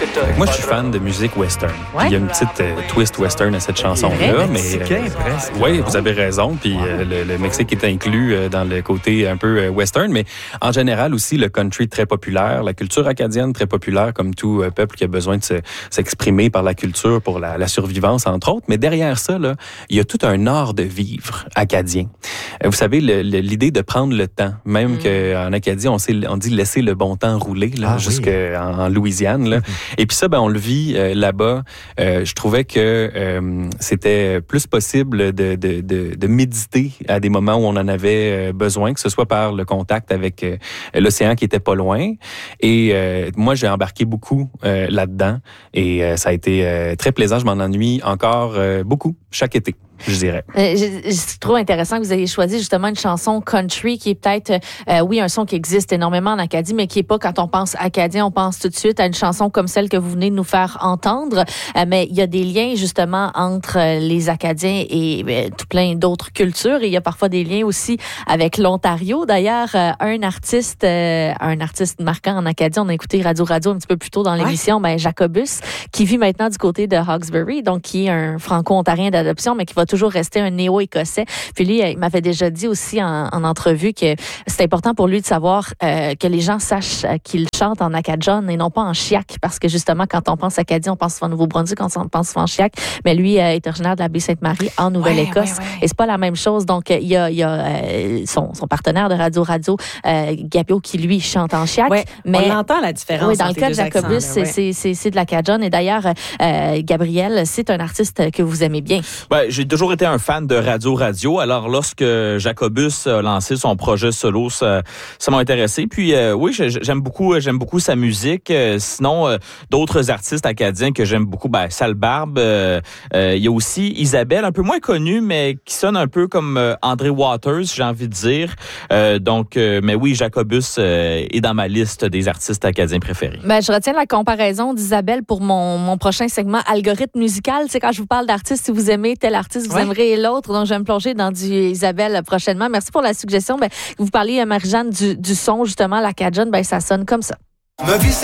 Moi, je suis fan de musique western. Ouais. Il y a une petite twist western à cette chanson-là. Mexicain, presque. Oui, vous avez raison. Puis le Mexique est inclus dans le côté un peu western, mais en général aussi le country très populaire, la culture acadienne très populaire, comme tout peuple qui a besoin de s'exprimer par la culture pour la survivance, entre autres. Mais derrière ça, là, il y a tout un art de vivre acadien. Vous savez, l'idée de prendre le temps, même qu'en Acadie, on dit laisser le bon temps rouler, là, jusqu'en Louisiane. Là. Et puis ça, on le vit là-bas. Je trouvais que c'était plus possible de méditer à des moments où on en avait besoin, que ce soit par le contact avec l'océan qui était pas loin. Et moi, j'ai embarqué beaucoup là-dedans. Et ça a été très plaisant. Je m'en ennuie encore beaucoup, chaque été, je dirais. Je trouve intéressant que vous ayez choisi justement une chanson country qui est peut-être, un son qui existe énormément en Acadie, mais qui est pas, quand on pense acadien, on pense tout de suite à une chanson comme celle que vous venez de nous faire entendre. Mais il y a des liens justement entre les Acadiens et tout plein d'autres cultures. Et il y a parfois des liens aussi avec l'Ontario. D'ailleurs, un artiste marquant en Acadie, on a écouté Radio un petit peu plus tôt dans l'émission, Jacobus, qui vit maintenant du côté de Hawkesbury, donc qui est un franco-ontarien d'adoption, mais qui va toujours rester un néo-écossais. Puis lui, il m'avait déjà dit aussi en entrevue que c'est important pour lui de savoir que les gens sachent qu'il chante en acadjon et non pas en chiac, parce que justement, quand on pense Acadie, on pense souvent au Nouveau-Brunswick, on pense souvent en chiac, mais lui est originaire de la baie Sainte-Marie en Nouvelle-Écosse. Et c'est pas la même chose. Donc, il y a son partenaire de Radio, Gabio, qui lui chante en chiac. Ouais, mais on entend la différence. Oui, dans le cas de Jacobus, c'est de l'acadjon. Et d'ailleurs, Gabriel, c'est un artiste que vous aimez bien. Ouais, j'ai toujours été un fan de Radio. Alors, lorsque Jacobus a lancé son projet solo, ça m'a intéressé. Puis, oui, j'aime beaucoup sa musique. Sinon, d'autres artistes acadiens que j'aime beaucoup, Sal Barbe. Il y a aussi Isabelle, un peu moins connue, mais qui sonne un peu comme André Waters, j'ai envie de dire. Mais oui, Jacobus est dans ma liste des artistes acadiens préférés. Je retiens la comparaison d'Isabelle pour mon prochain segment algorithme musical. Tu sais, quand je vous parle d'artistes, si vous aimez tel artiste, vous aimerez l'autre. Donc, je vais me plonger dans du Isabelle prochainement. Merci pour la suggestion. Vous parliez, Marie-Jeanne, du son, justement, l'acadjon. Ça sonne comme ça.